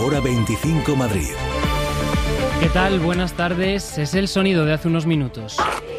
Hora 25 Madrid. ¿Qué tal? Buenas tardes. Es el sonido de hace unos minutos.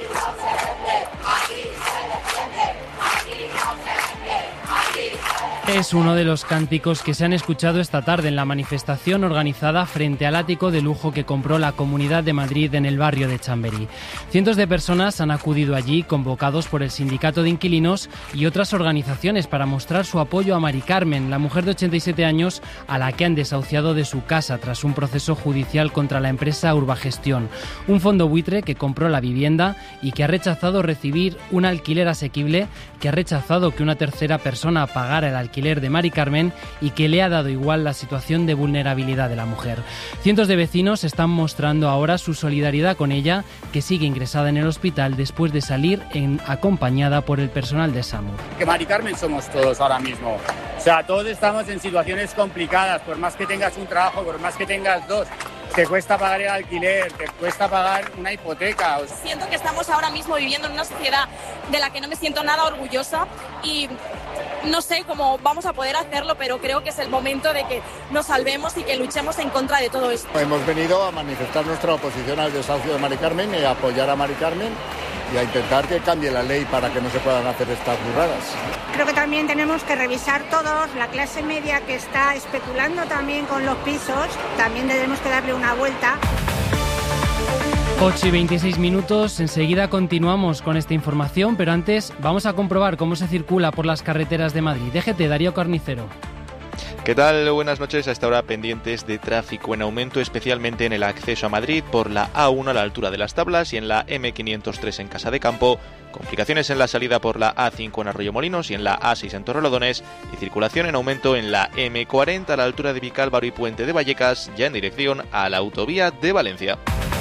Es uno de los cánticos que se han escuchado esta tarde en la manifestación organizada frente al ático de lujo que compró la Comunidad de Madrid en el barrio de Chamberí. Cientos de personas han acudido allí, convocados por el Sindicato de Inquilinos y otras organizaciones, para mostrar su apoyo a Mari Carmen, la mujer de 87 años a la que han desahuciado de su casa tras un proceso judicial contra la empresa Urbagestión, un fondo buitre que compró la vivienda y que ha rechazado recibir un alquiler asequible, que ha rechazado que una tercera persona pagara el alquiler de Mari Carmen y que le ha dado igual la situación de vulnerabilidad de la mujer. Cientos de vecinos están mostrando ahora su solidaridad con ella, que sigue ingresada en el hospital después de salir acompañada por el personal de SAMUR. Que Mari Carmen somos todos ahora mismo. O sea, todos estamos en situaciones complicadas, por más que tengas un trabajo, por más que tengas dos. Te cuesta pagar el alquiler, te cuesta pagar una hipoteca. Siento que estamos ahora mismo viviendo en una sociedad de la que no me siento nada orgullosa y no sé cómo vamos a poder hacerlo, pero creo que es el momento de que nos salvemos y que luchemos en contra de todo esto. Hemos venido a manifestar nuestra oposición al desahucio de Mari Carmen y a apoyar a Mari Carmen y a intentar que cambie la ley para que no se puedan hacer estas burradas. Creo que también tenemos que revisar todos, la clase media que está especulando también con los pisos, también debemos que darle una vuelta. 8 y 26 minutos, enseguida continuamos con esta información, pero antes vamos a comprobar cómo se circula por las carreteras de Madrid. DGT, Darío Carnicero. ¿Qué tal? Buenas noches. A esta hora pendientes de tráfico en aumento, especialmente en el acceso a Madrid por la A1 a la altura de las Tablas y en la M503 en Casa de Campo. Complicaciones en la salida por la A5 en Arroyomolinos y en la A6 en Torrelodones, y circulación en aumento en la M40 a la altura de Vicálvaro y Puente de Vallecas, ya en dirección a la autovía de Valencia.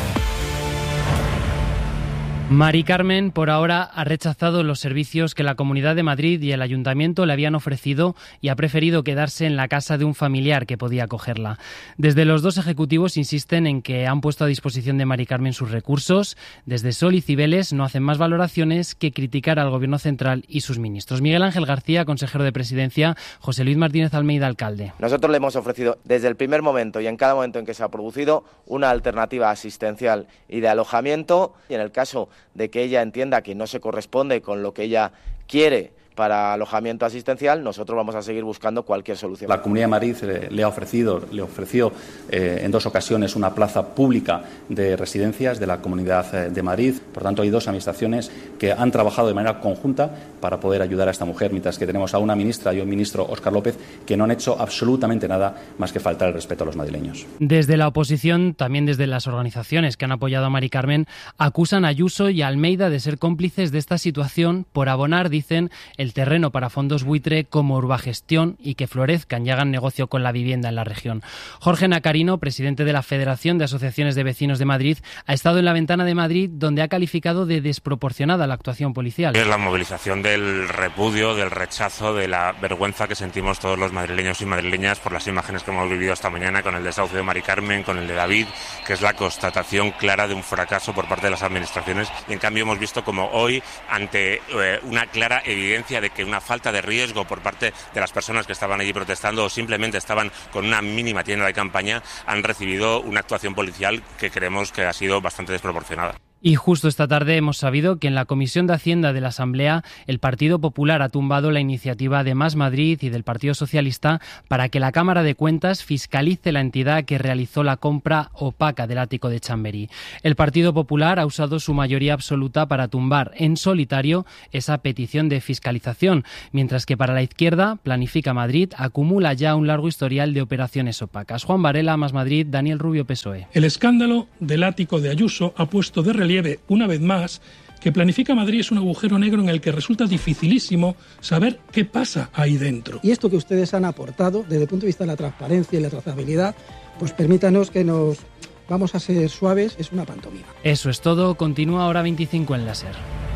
Mari Carmen, por ahora, ha rechazado los servicios que la Comunidad de Madrid y el Ayuntamiento le habían ofrecido y ha preferido quedarse en la casa de un familiar que podía acogerla. Desde los dos ejecutivos insisten en que han puesto a disposición de Mari Carmen sus recursos. Desde Sol y Cibeles no hacen más valoraciones que criticar al Gobierno central y sus ministros. Miguel Ángel García, consejero de Presidencia; José Luis Martínez Almeida, alcalde. Nosotros le hemos ofrecido desde el primer momento y en cada momento en que se ha producido una alternativa asistencial y de alojamiento, y en el caso de que ella entienda que no se corresponde con lo que ella quiere para alojamiento asistencial, nosotros vamos a seguir buscando cualquier solución. La Comunidad de Madrid le ofreció en dos ocasiones una plaza pública de residencias de la Comunidad de Madrid. Por tanto, hay dos administraciones que han trabajado de manera conjunta para poder ayudar a esta mujer, mientras que tenemos a una ministra y un ministro, Óscar López, que no han hecho absolutamente nada más que faltar el respeto a los madrileños. Desde la oposición, también desde las organizaciones que han apoyado a Mari Carmen, acusan a Ayuso y a Almeida de ser cómplices de esta situación por abonar, dicen, el terreno para fondos buitre como Urbagestión y que florezcan y hagan negocio con la vivienda en la región. Jorge Nacarino, presidente de la Federación de Asociaciones de Vecinos de Madrid, ha estado en la Ventana de Madrid, donde ha calificado de desproporcionada la actuación policial. Es la movilización del repudio, del rechazo, de la vergüenza que sentimos todos los madrileños y madrileñas por las imágenes que hemos vivido esta mañana con el desahucio de Mari Carmen, con el de David, que es la constatación clara de un fracaso por parte de las administraciones. Y en cambio hemos visto como hoy, ante una clara evidencia de que una falta de riesgo por parte de las personas que estaban allí protestando o simplemente estaban con una mínima tienda de campaña, han recibido una actuación policial que creemos que ha sido bastante desproporcionada. Y justo esta tarde hemos sabido que en la Comisión de Hacienda de la Asamblea el Partido Popular ha tumbado la iniciativa de Más Madrid y del Partido Socialista para que la Cámara de Cuentas fiscalice la entidad que realizó la compra opaca del ático de Chamberí. El Partido Popular ha usado su mayoría absoluta para tumbar en solitario esa petición de fiscalización, mientras que para la izquierda, Planifica Madrid acumula ya un largo historial de operaciones opacas. Juan Varela, Más Madrid; Daniel Rubio, PSOE. El escándalo del ático de Ayuso ha puesto de relieve una vez más que Planifica Madrid es un agujero negro en el que resulta dificilísimo saber qué pasa ahí dentro. Y esto que ustedes han aportado desde el punto de vista de la transparencia y la trazabilidad, pues permítanos que nos vamos a ser suaves, es una pantomima. Eso es todo, continúa Hora 25 en Láser.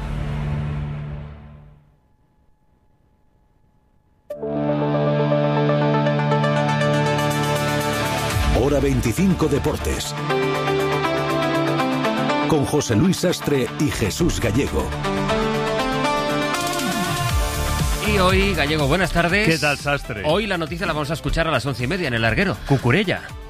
Hora 25 Deportes. Con José Luis Sastre y Jesús Gallego. Y hoy, Gallego, buenas tardes. ¿Qué tal, Sastre? Hoy la noticia la vamos a escuchar a las 11:30 en El Larguero. Cucurella.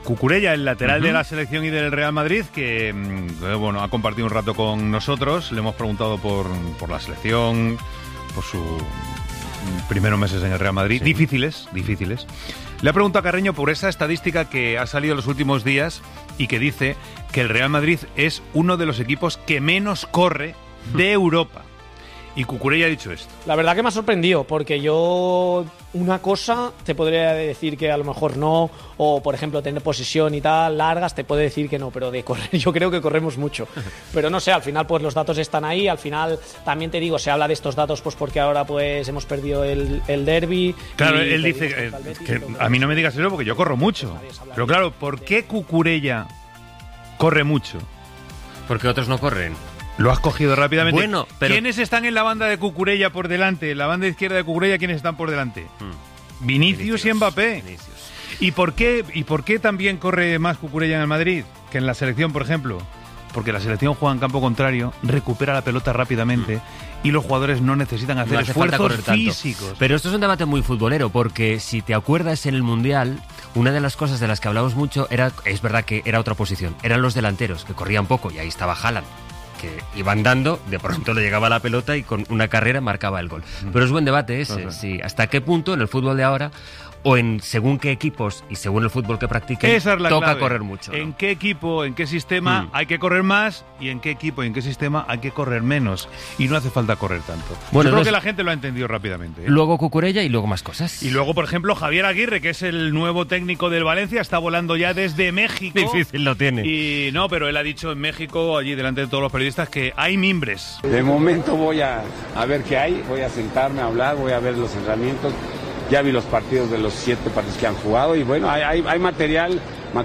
Cucurella, el lateral de la selección y del Real Madrid, que bueno, ha compartido un rato con nosotros. Le hemos preguntado por la selección, por sus primeros meses en el Real Madrid. Sí. Difíciles. Le ha preguntado a Carreño por esa estadística que ha salido en los últimos días y que dice que el Real Madrid es uno de los equipos que menos corre de Europa. Y Cucurella ha dicho esto. La verdad que me ha sorprendido, porque yo una cosa te podría decir que a lo mejor no, o por ejemplo tener posesión y tal, largas, te puedo decir que no, pero de correr yo creo que corremos mucho. Pero no sé, al final pues los datos están ahí, al final también te digo, se habla de estos datos pues porque ahora pues hemos perdido el derbi. Claro, él dice que a mí no me digas eso porque yo corro mucho. Pero claro, ¿por qué Cucurella corre mucho? Porque otros no corren. Lo has cogido rápidamente. Bueno, pero... ¿Quiénes están en la banda de Cucurella por delante? En la banda izquierda de Cucurella, ¿quiénes están por delante? Vinicius y Mbappé. ¿Y por qué también corre más Cucurella en el Madrid que en la selección, por ejemplo? Porque la selección juega en campo contrario, recupera la pelota rápidamente y los jugadores no necesitan hacer esfuerzos físicos. Pero esto es un debate muy futbolero, porque si te acuerdas en el Mundial, una de las cosas de las que hablamos mucho es verdad que era otra posición, eran los delanteros, que corrían poco, y ahí estaba Haaland, que iban dando, de pronto le llegaba la pelota y con una carrera marcaba el gol. Pero es buen debate ese, sí. ¿Hasta qué punto en el fútbol de ahora, o en según qué equipos y según el fútbol que practiquen, toca clave. Correr mucho? ¿En qué equipo, en qué sistema hay que correr más y en qué equipo y en qué sistema hay que correr menos? Y no hace falta correr tanto. Bueno, yo creo que la gente lo ha entendido rápidamente. Luego Cucurella y luego más cosas. Y luego, por ejemplo, Javier Aguirre, que es el nuevo técnico del Valencia, está volando ya desde México. Difícil lo tiene. Y no, pero él ha dicho en México, allí delante de todos los periodistas, que hay mimbres. De momento voy a ver qué hay, voy a sentarme a hablar, voy a ver los entrenamientos. Ya vi los partidos de los 7 partidos que han jugado y bueno, hay material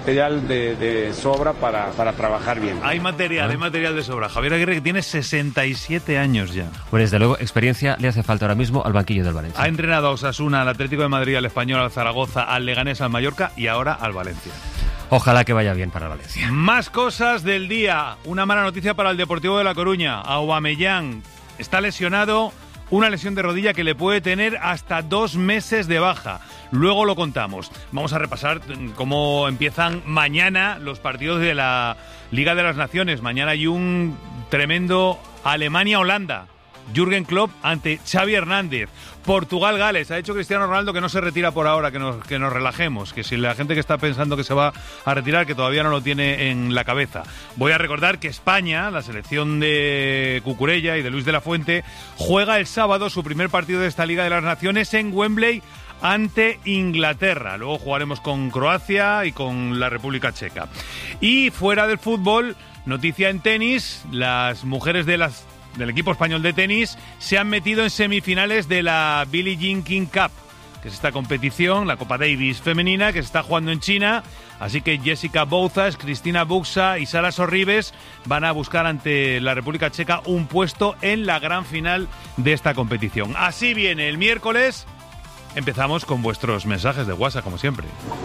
de sobra para trabajar bien. Hay material de sobra. Javier Aguirre, que tiene 67 años ya. Pues desde luego, experiencia le hace falta ahora mismo al banquillo del Valencia. Ha entrenado a Osasuna, al Atlético de Madrid, al Español, al Zaragoza, al Leganés, al Mallorca y ahora al Valencia. Ojalá que vaya bien para Valencia. Más cosas del día. Una mala noticia para el Deportivo de La Coruña. Aubameyang está lesionado. Una lesión de rodilla que le puede tener hasta 2 meses de baja. Luego lo contamos. Vamos a repasar cómo empiezan mañana los partidos de la Liga de las Naciones. Mañana hay un tremendo Alemania-Holanda. Jürgen Klopp ante Xavi Hernández. Portugal-Gales. Ha dicho Cristiano Ronaldo que no se retira por ahora, que nos relajemos, que si la gente que está pensando que se va a retirar, que todavía no lo tiene en la cabeza. Voy a recordar que España, la selección de Cucurella y de Luis de la Fuente, juega el sábado su primer partido de esta Liga de las Naciones en Wembley ante Inglaterra. Luego jugaremos con Croacia y con la República Checa. Y fuera del fútbol, noticia en tenis, las mujeres del equipo español de tenis se han metido en semifinales de la Billie Jean King Cup, que es esta competición, la Copa Davis femenina, que se está jugando en China. Así que Jessica Bouzas, Cristina Buxa y Sara Sorribes van a buscar ante la República Checa un puesto en la gran final de esta competición. Así viene el miércoles. Empezamos con vuestros mensajes de WhatsApp, como siempre.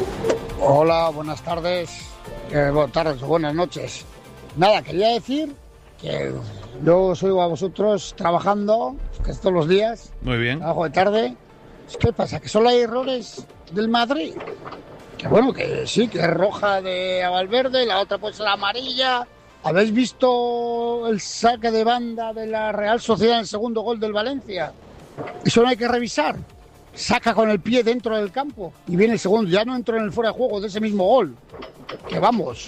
Hola, buenas tardes. Buenas tardes o buenas noches. Nada, quería decir que yo soy a vosotros trabajando, que es todos los días. Muy bien. Trabajo de tarde. ¿Qué pasa? Que solo hay errores del Madrid. Que bueno, que sí, que es roja de Valverde, la otra puede ser amarilla. ¿Habéis visto el saque de banda de la Real Sociedad en el segundo gol del Valencia? Eso no hay que revisar. Saca con el pie dentro del campo y viene el segundo. Ya no entró en el fuera de juego de ese mismo gol. Que vamos.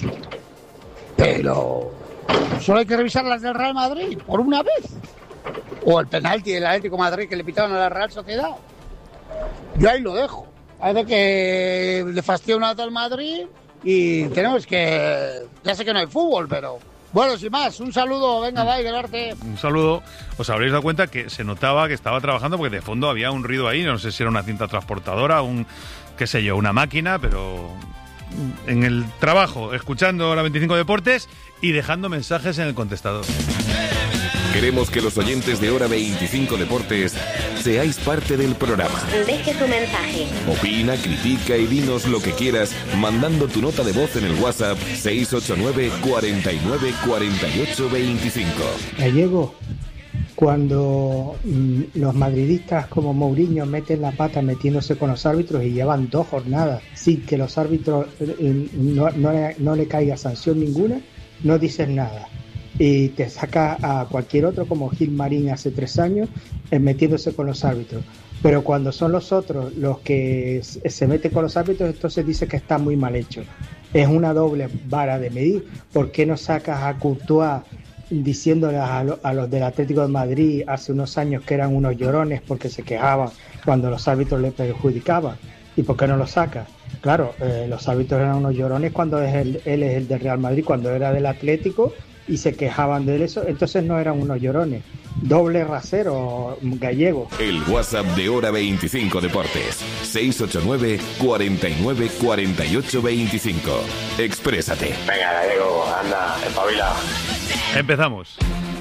Pero solo hay que revisar las del Real Madrid, por una vez. O el penalti del Atlético de Madrid que le pitaron a la Real Sociedad. Yo ahí lo dejo. Parece que le fastidia una al Madrid y tenemos que... Ya sé que no hay fútbol, pero... Bueno, sin más, un saludo. Venga, bye, Gerarte. Un saludo. Os habréis dado cuenta que se notaba que estaba trabajando porque de fondo había un ruido ahí. No sé si era una cinta transportadora, qué sé yo, una máquina, pero... en el trabajo, escuchando la 25 Deportes y dejando mensajes en el contestador. Queremos que los oyentes de Hora 25 Deportes seáis parte del programa. Deje tu mensaje. Opina, critica y dinos lo que quieras mandando tu nota de voz en el WhatsApp 689 49 48 25. Gallego, cuando los madridistas como Mourinho meten la pata metiéndose con los árbitros y llevan 2 jornadas sin que los árbitros no le caiga sanción ninguna, no dices nada. Y te saca a cualquier otro como Gil Marín hace 3 años metiéndose con los árbitros. Pero cuando son los otros los que se meten con los árbitros, entonces dice que está muy mal hecho. Es una doble vara de medir. ¿Por qué no sacas a Courtois diciéndole a los del Atlético de Madrid hace unos años que eran unos llorones porque se quejaban cuando los árbitros le perjudicaban? ¿Y por qué no lo sacas? Claro, los árbitros eran unos llorones cuando él es el del Real Madrid, cuando era del Atlético y se quejaban de eso, entonces no eran unos llorones. Doble rasero gallego. El WhatsApp de Hora 25 Deportes, 689 49 48 25. Exprésate. Venga, gallego, anda, espabila. Empezamos.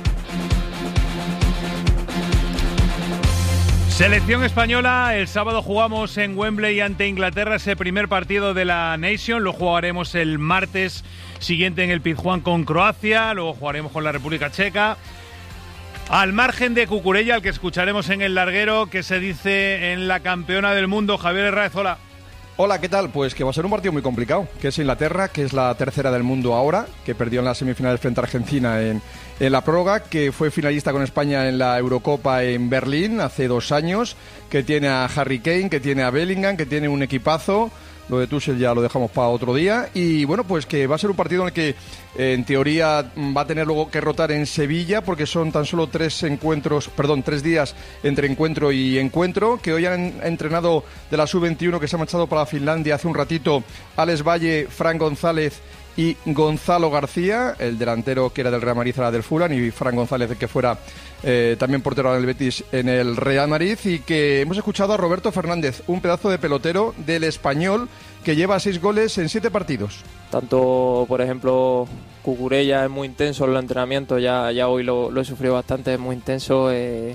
Selección española, el sábado jugamos en Wembley ante Inglaterra ese primer partido de la Nation, lo jugaremos el martes siguiente en el Pizjuán con Croacia, luego jugaremos con la República Checa. Al margen de Cucurella, al que escucharemos en el larguero, ¿qué se dice en la campeona del mundo? Javier Herráez, hola. Hola, ¿qué tal? Pues que va a ser un partido muy complicado, que es Inglaterra, que es la tercera del mundo ahora, que perdió en las semifinales frente a Argentina en la prórroga, que fue finalista con España en la Eurocopa en Berlín hace 2 años, que tiene a Harry Kane, que tiene a Bellingham, que tiene un equipazo. Lo de Tuchel ya lo dejamos para otro día. Y bueno, pues que va a ser un partido en el que en teoría va a tener luego que rotar en Sevilla, porque son tan solo 3 días entre encuentro y encuentro, que hoy han entrenado de la Sub-21 que se ha marchado para Finlandia hace un ratito Alex Valle, Fran González y Gonzalo García, el delantero que era del Real Madrid, era del Fulham, y Fran González, que fuera también portero del Betis en el Real Madrid. Y que hemos escuchado a Roberto Fernández, un pedazo de pelotero del Español que lleva 6 goles en 7 partidos. Tanto, por ejemplo, Cucurella es muy intenso en los entrenamientos, ya hoy lo he sufrido bastante, es muy intenso,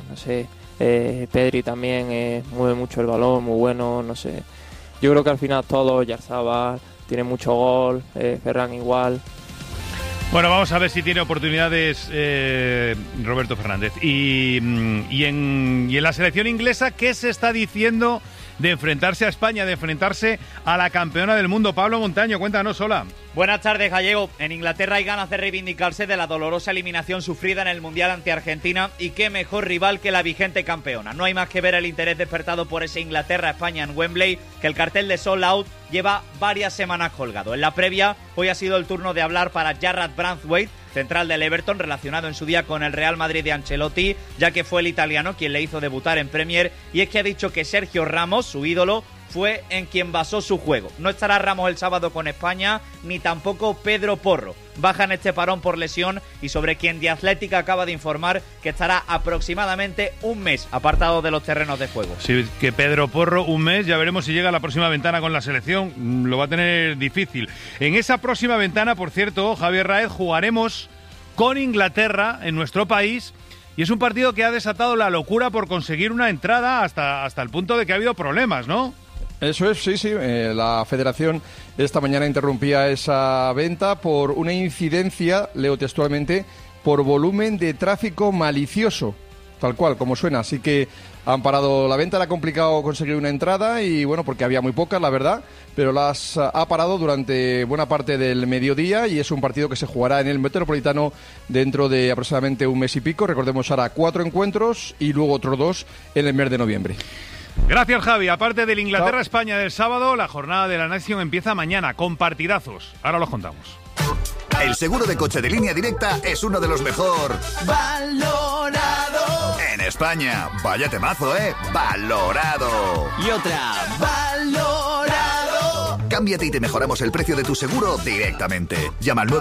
Pedri también mueve mucho el balón, muy bueno, no sé. Yo creo que al final todos, Yarzabal tiene mucho gol, Ferran igual. Bueno, vamos a ver si tiene oportunidades Roberto Fernández. Y en la selección inglesa, ¿qué se está diciendo de enfrentarse a España, de enfrentarse a la campeona del mundo? Pablo Montaño, cuéntanos, hola. Buenas tardes, gallego. En Inglaterra hay ganas de reivindicarse de la dolorosa eliminación sufrida en el Mundial ante Argentina, y qué mejor rival que la vigente campeona. No hay más que ver el interés despertado por ese Inglaterra-España en Wembley, que el cartel de Sold Out lleva varias semanas colgado. En la previa, hoy ha sido el turno de hablar para Jarrad Branthwaite, central del Everton, relacionado en su día con el Real Madrid de Ancelotti, ya que fue el italiano quien le hizo debutar en Premier, y es que ha dicho que Sergio Ramos, su ídolo, fue en quien basó su juego. No estará Ramos el sábado con España, ni tampoco Pedro Porro. Baja en este parón por lesión, y sobre quien The Athletic acaba de informar que estará aproximadamente un mes apartado de los terrenos de juego. Sí, que Pedro Porro un mes, ya veremos si llega a la próxima ventana con la selección, lo va a tener difícil. En esa próxima ventana, por cierto, Javier Raez, jugaremos con Inglaterra en nuestro país, y es un partido que ha desatado la locura por conseguir una entrada hasta el punto de que ha habido problemas, ¿no? Eso es, sí. La Federación esta mañana interrumpía esa venta por una incidencia, leo textualmente, por volumen de tráfico malicioso, tal cual, como suena. Así que han parado la venta, le ha complicado conseguir una entrada y bueno, porque había muy pocas, la verdad, pero las ha parado durante buena parte del mediodía, y es un partido que se jugará en el Metropolitano dentro de aproximadamente un mes y pico. Recordemos, ahora 4 encuentros y luego otros 2 en el mes de noviembre. Gracias, Javi. Aparte del Inglaterra-España del sábado, la jornada de la Nation empieza mañana con partidazos. Ahora los contamos. El seguro de coche de Línea Directa es uno de los mejor valorado en España. Vaya temazo, valorado. Y otra, valorado. Cámbiate y te mejoramos el precio de tu seguro directamente. Llama al